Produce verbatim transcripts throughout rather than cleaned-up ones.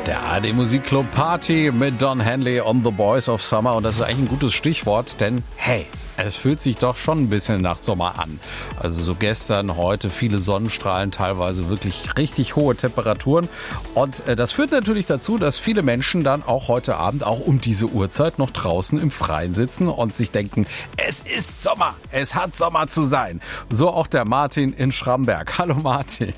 Der A R D Musikclub Party mit Don Henley on The Boys of Summer. Und das ist eigentlich ein gutes Stichwort, denn hey, es fühlt sich doch schon ein bisschen nach Sommer an. Also so gestern, heute viele Sonnenstrahlen, teilweise wirklich richtig hohe Temperaturen. Und äh, das führt natürlich dazu, dass viele Menschen dann auch heute Abend, auch um diese Uhrzeit, noch draußen im Freien sitzen und sich denken, es ist Sommer, es hat Sommer zu sein. So auch der Martin in Schramberg. Hallo Martin.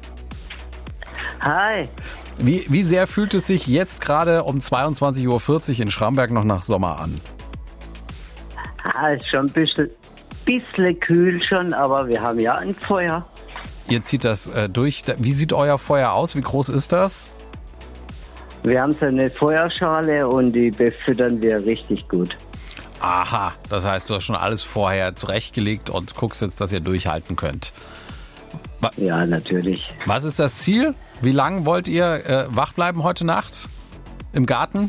Hi. Wie, wie sehr fühlt es sich jetzt gerade um zweiundzwanzig Uhr vierzig in Schramberg noch nach Sommer an? Ah, ist schon ein bisschen, bisschen kühl schon, aber wir haben ja ein Feuer. Ihr zieht das äh, durch. Wie sieht euer Feuer aus? Wie groß ist das? Wir haben so eine Feuerschale und die befüttern wir richtig gut. Aha, das heißt, du hast schon alles vorher zurechtgelegt und guckst jetzt, dass ihr durchhalten könnt. Wa- Ja, natürlich. Was ist das Ziel? Wie lange wollt ihr äh, wach bleiben heute Nacht? Im Garten?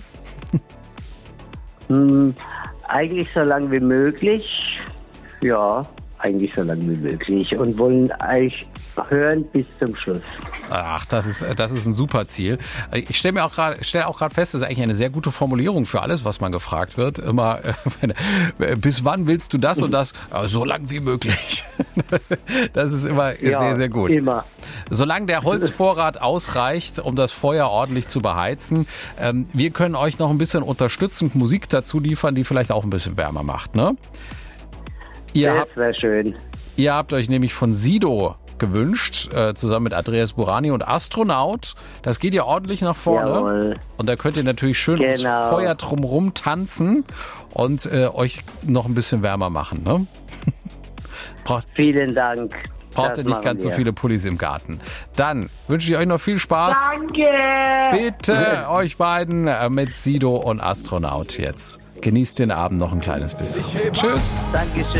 Hm, eigentlich so lang wie möglich. Ja, eigentlich so lang wie möglich. Und wollen eigentlich hören bis zum Schluss. Ach, das ist, das ist ein super Ziel. Ich stelle mir auch gerade, stelle auch gerade fest, das ist eigentlich eine sehr gute Formulierung für alles, was man gefragt wird. Immer, äh, bis wann willst du das und das? Ja, so lang wie möglich. Das ist immer Ja, sehr, sehr gut. Immer. Solange der Holzvorrat ausreicht, um das Feuer ordentlich zu beheizen. Ähm, wir können euch noch ein bisschen unterstützend Musik dazu liefern, die vielleicht auch ein bisschen wärmer macht, ne? Ihr habt, Das wäre schön. ihr habt euch nämlich von Sido gewünscht, äh, zusammen mit Andreas Burani und Astronaut. Das geht ja ordentlich nach vorne. Jawohl. Und da könnt ihr natürlich schön ums Genau. Feuer drumrum tanzen und äh, euch noch ein bisschen wärmer machen. Ne? Braucht, Vielen Dank. braucht Das ihr nicht machen ganz so wir. viele Pullis im Garten. Dann wünsche ich euch noch viel Spaß. Danke. Bitte euch beiden äh, mit Sido und Astronaut jetzt. Genießt den Abend noch ein kleines bisschen. Tschüss. Dankeschön.